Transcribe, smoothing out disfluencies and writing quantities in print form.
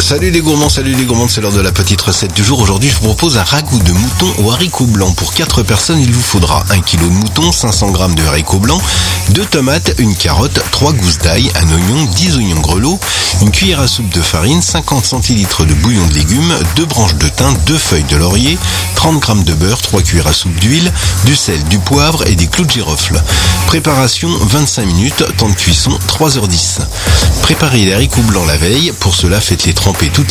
Salut les gourmands, c'est l'heure de la petite recette du jour. Aujourd'hui, je vous propose un ragoût de mouton aux haricots blancs. Pour 4 personnes, il vous faudra 1 kg de mouton, 500 g de haricots blancs, 2 tomates, une carotte, 3 gousses d'ail, un oignon, 10 oignons grelots, une cuillère à soupe de farine, 50 centilitres de bouillon de légumes, 2 branches de thym, 2 feuilles de laurier, 30 g de beurre, 3 cuillères à soupe d'huile, du sel, du poivre et des clous de girofle. Préparation 25 minutes, temps de cuisson 3h10. Préparez les haricots blancs la veille. Pour cela, faites-les tremper toute